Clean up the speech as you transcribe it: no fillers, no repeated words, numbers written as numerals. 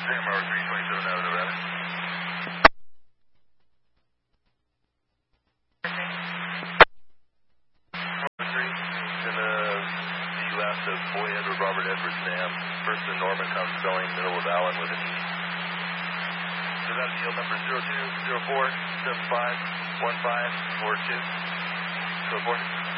Sam, 327 out of Nevada. Left of Boy Edward, Robert Edward, Sam. First in Norman, comes spelling, middle of Allen with an E. So that's yield number 0204751542. Go for it.